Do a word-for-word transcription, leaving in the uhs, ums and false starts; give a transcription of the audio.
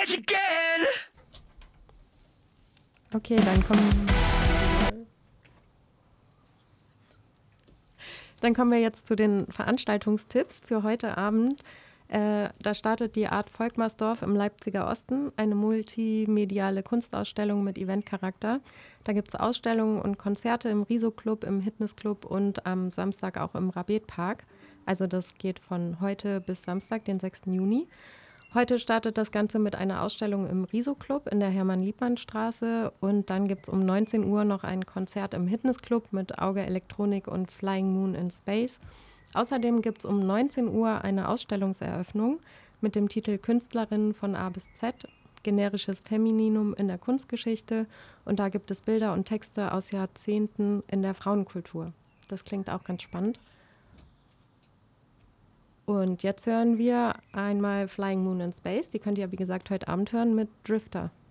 edge again. Okay, dann kommen, dann kommen wir jetzt zu den Veranstaltungstipps für heute Abend. Äh, da startet die Art Volkmarsdorf im Leipziger Osten, eine multimediale Kunstausstellung mit Eventcharakter. Da gibt es Ausstellungen und Konzerte im Riso-Club, im Hitness-Club und am Samstag auch im Rabet-Park. Also das geht von heute bis Samstag, den sechsten Juni. Heute startet das Ganze mit einer Ausstellung im Riso-Club in der Hermann-Liebmann-Straße und dann gibt es um neunzehn Uhr noch ein Konzert im Hitness-Club mit Auge Elektronik und Flying Moon in Space. Außerdem gibt es um neunzehn Uhr eine Ausstellungseröffnung mit dem Titel Künstlerinnen von A bis Z, generisches Femininum in der Kunstgeschichte und da gibt es Bilder und Texte aus Jahrzehnten in der Frauenkultur. Das klingt auch ganz spannend. Und jetzt hören wir einmal Flying Moon in Space. Die könnt ihr, wie gesagt, heute Abend hören mit Drifter.